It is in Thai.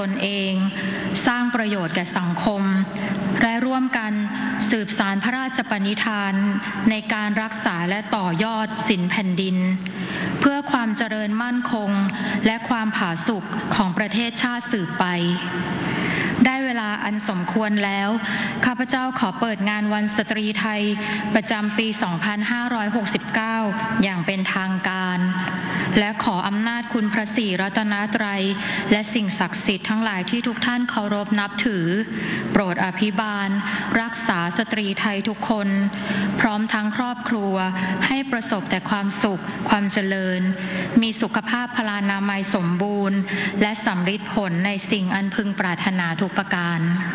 ตนเองสร้างประโยชน์แก่สังคมและร่วมกันสืบสานพระราชปณิธานในการรักษาและต่อยอดศีลแผ่นดินเพื่อความเจริญมั่นคงและความผาสุกของประเทศชาติสืบไปได้เวลาอันสมควรแล้วข้าพเจ้าขอเปิดงานวันสตรีไทยประจำปี 2569 อย่างเป็นทางการและขออำนาจคุณพระศรีรัตนตรัยและสิ่งศักดิ์สิทธิ์ทั้งหลายที่ทุกท่านเคารพนับถือโปรดอภิบาลรักษาสตรีไทยทุกคนพร้อมทั้งครอบครัวให้ประสบแต่ความสุขความเจริญมีสุขภาพพลานามัยสมบูรณ์และสำฤทธิ์ผลในสิ่งอันพึงปรารถนาทุกประการ